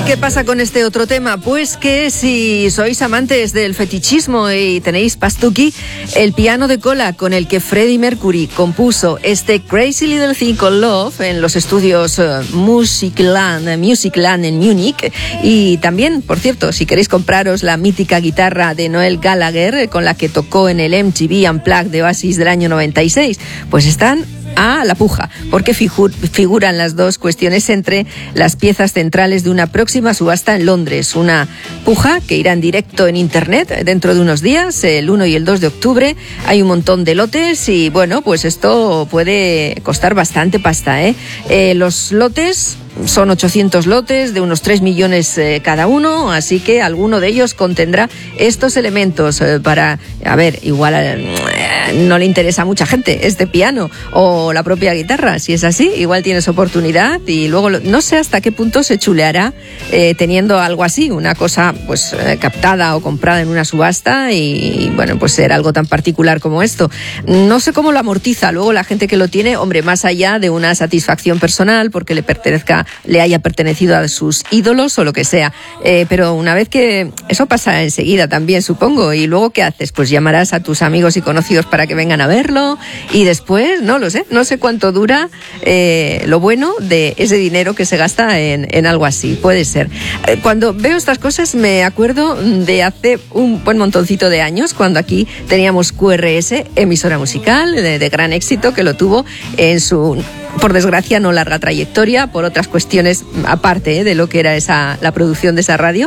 ¿Y qué pasa con este otro tema? Pues que si sois amantes del fetichismo y tenéis pastuqui, el piano de cola con el que Freddie Mercury compuso este Crazy Little Thing Called Love en los estudios Musicland en Múnich, y también, por cierto, si queréis compraros la mítica guitarra de Noel Gallagher con la que tocó en el MTV Unplugged de Oasis del año 96, pues están a la puja, porque figuran las dos cuestiones entre las piezas centrales de una próxima subasta en Londres. Una puja que irá en directo en internet dentro de unos días, el 1 y el 2 de octubre. Hay un montón de lotes y bueno, pues esto puede costar bastante pasta, ¿eh? Los lotes son 800 lotes de unos 3 millones cada uno, así que alguno de ellos contendrá estos elementos para, a ver, igual no le interesa a mucha gente este piano o la propia guitarra. Si es así, igual tienes oportunidad y luego no sé hasta qué punto se chuleará teniendo algo así, una cosa pues captada o comprada en una subasta y bueno, pues ser algo tan particular como esto. No sé cómo lo amortiza luego la gente que lo tiene, hombre, más allá de una satisfacción personal porque le haya pertenecido a sus ídolos o lo que sea, pero una vez que eso pasa enseguida también, supongo, y luego ¿qué haces? Pues llamarás a tus amigos y conocidos para que vengan a verlo y después, no lo sé, no sé cuánto dura lo bueno de ese dinero que se gasta en algo así, puede ser. Cuando veo estas cosas me acuerdo de hace un buen montoncito de años, cuando aquí teníamos QRS, emisora musical de gran éxito, que lo tuvo en su, por desgracia, no larga trayectoria, por otras cuestiones aparte de lo que era la producción de esa radio,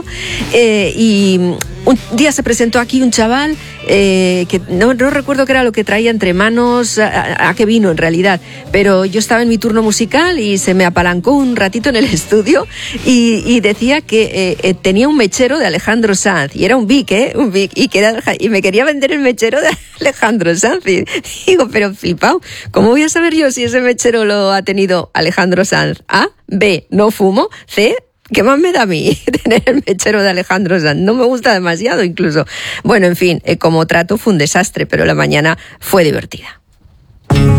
y un día se presentó aquí un chaval que no recuerdo qué era lo que traía entre manos, a qué vino en realidad, pero yo estaba en mi turno musical y se me apalancó un ratito en el estudio y decía que tenía un mechero de Alejandro Sanz, y era un Vic, y me quería vender el mechero de Alejandro Sanz, y digo, pero flipao, ¿cómo voy a saber yo si ese mechero lo ha tenido Alejandro Sanz? A, B, no fumo, C, ¿qué más me da a mí tener el mechero de Alejandro Sanz? No me gusta demasiado incluso. Bueno, en fin, como trato fue un desastre, pero la mañana fue divertida.